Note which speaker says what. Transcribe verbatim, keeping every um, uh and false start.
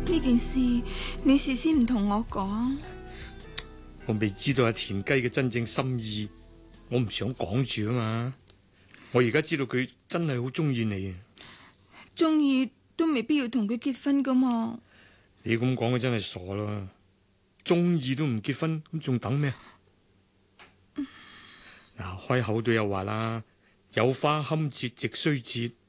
Speaker 1: 呢件事你事先唔同我講。
Speaker 2: 我未知道阿田雞嘅真正心意，我唔想講住啊嘛。我而家知道佢真係好中意你，
Speaker 1: 中意都未必要同佢結婚噶嘛。
Speaker 2: 你咁講，佢真係傻咯。中意都唔結婚，咁仲等咩？嗱、嗯，開口都有話啦，有花堪折直須折。